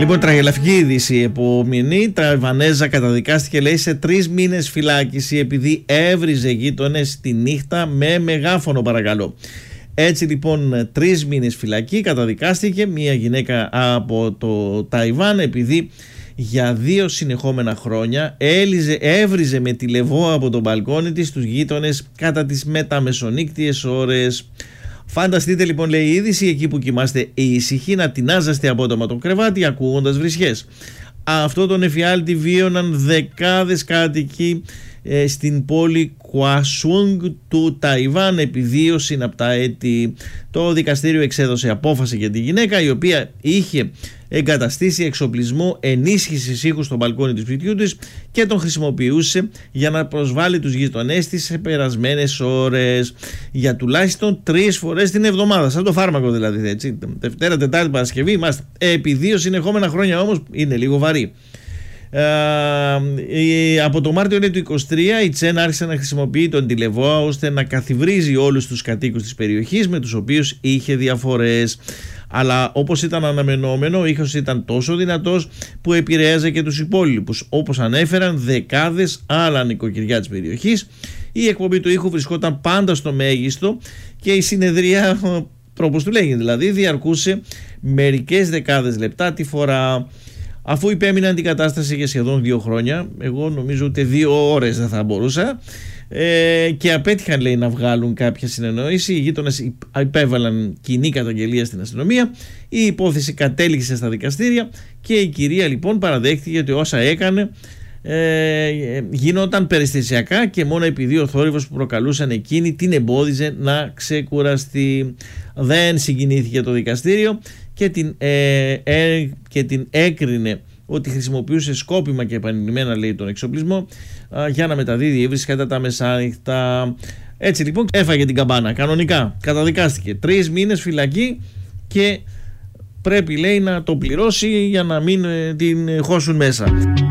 Λοιπόν, τραγελαφική είδηση. Επομηνή Ταϊβανέζα καταδικάστηκε, λέει, σε 3 μήνες φυλάκιση επειδή έβριζε γείτονες τη νύχτα με μεγάφωνο, παρακαλώ. Έτσι λοιπόν 3 μήνες φυλακή καταδικάστηκε μια γυναίκα από το Ταϊβάν επειδή για 2 συνεχόμενα χρόνια έβριζε με τηλεβό από τον μπαλκόνι της τους γείτονες κατά τις μεταμεσονύκτιες ώρες. Φανταστείτε λοιπόν, λέει η είδηση, εκεί που κοιμάστε ήσυχοι να τεινάζεστε απότομα το κρεβάτι ακούγοντας βρισιές. Αυτό τον εφιάλτη βίωναν δεκάδες κάτοικοι στην πόλη Κουασούγκ του Ταϊβάν επί 2 συναπτά έτη. Το δικαστήριο εξέδωσε απόφαση για τη γυναίκα, η οποία είχε εγκαταστήσει εξοπλισμό ενίσχυσης ήχου στο μπαλκόνι του σπιτιού της και τον χρησιμοποιούσε για να προσβάλλει τους γειτονές της σε περασμένες ώρες για τουλάχιστον 3 φορές την εβδομάδα. Σαν το φάρμακο δηλαδή, έτσι. Δευτέρα, Τετάρτη, Παρασκευή, είμαστε. Επί 2 συνεχόμενα χρόνια όμως είναι λίγο βαρύ. Από το Μάρτιο του 23 η Τσεν άρχισε να χρησιμοποιεί τον τηλεβόα ώστε να καθιβρίζει όλους τους κατοίκους της περιοχής με τους οποίους είχε διαφορές. Αλλά όπως ήταν αναμενόμενο, ο ήχος ήταν τόσο δυνατός που επηρέαζε και τους υπόλοιπους. Όπως ανέφεραν δεκάδες άλλα νοικοκυριά της περιοχής, η εκπομπή του ήχου βρισκόταν πάντα στο μέγιστο και η συνεδρία, όπως του λέγει δηλαδή, διαρκούσε μερικές δεκάδες λεπτά τη φορά. Αφού υπέμειναν την κατάσταση για σχεδόν 2 χρόνια, εγώ νομίζω ούτε 2 ώρες δεν θα μπορούσα, και απέτυχαν, λέει, να βγάλουν κάποια συνεννόηση, οι γείτονες υπέβαλαν κοινή καταγγελία στην αστυνομία, η υπόθεση κατέληξε στα δικαστήρια και η κυρία λοιπόν παραδέχτηκε ότι όσα έκανε γινόταν περιστασιακά και μόνο επειδή ο θόρυβος που προκαλούσαν εκείνη την εμπόδιζε να ξεκουραστεί. Δεν συγκινήθηκε το δικαστήριο και την έκρινε ότι χρησιμοποιούσε σκόπιμα και επανειλημμένα, λέει, τον εξοπλισμό για να μεταδίδει ύβριση κατά τα μεσάνυχτα. Έτσι λοιπόν έφαγε την καμπάνα κανονικά, καταδικάστηκε 3 μήνες φυλακή και πρέπει, λέει, να το πληρώσει για να μην την χώσουν μέσα.